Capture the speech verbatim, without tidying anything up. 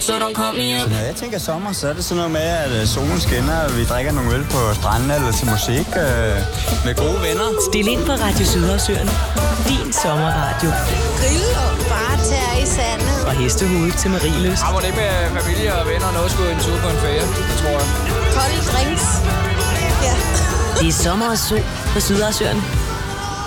so don't call me up. Når jeg tænker sommer, så er det sådan noget med, at solen skinner, og vi drikker nogle øl på stranden eller til musik øh, med gode venner. Stil ind på Radio Sydhavsøerne. Din sommerradio. Grill og bare tage i sandet. Fra Hestehoved til Marieløst. Ja, hvor det med familie og venner og skulle en tur på en ferie, det tror jeg. Kolde drinks. Ja. Det er sommer og sol på Sydhavsøerne.